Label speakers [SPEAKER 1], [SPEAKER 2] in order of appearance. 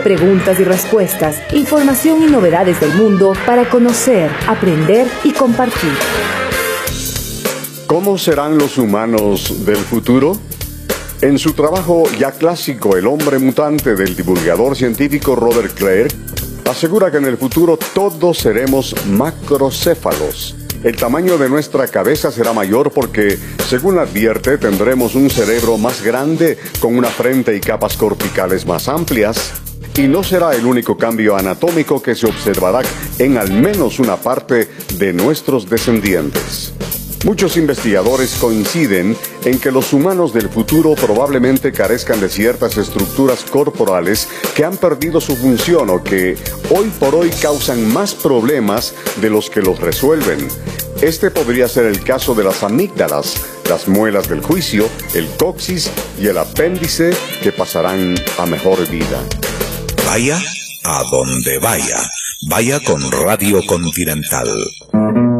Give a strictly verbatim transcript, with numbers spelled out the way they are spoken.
[SPEAKER 1] preguntas y respuestas, información y novedades del mundo para conocer, aprender y compartir.
[SPEAKER 2] ¿Cómo serán los humanos del futuro? En su trabajo ya clásico El hombre mutante del divulgador científico Robert Clark, asegura que en el futuro todos seremos macrocéfalos. El tamaño de nuestra cabeza será mayor porque, según advierte, tendremos un cerebro más grande con una frente y capas corticales más amplias. Y no será el único cambio anatómico que se observará en al menos una parte de nuestros descendientes. Muchos investigadores coinciden en que los humanos del futuro probablemente carezcan de ciertas estructuras corporales que han perdido su función o que hoy por hoy causan más problemas de los que los resuelven. Este podría ser el caso de las amígdalas, las muelas del juicio, el coxis y el apéndice, que pasarán a mejor vida.
[SPEAKER 3] Vaya a donde vaya, vaya con Radio Continental.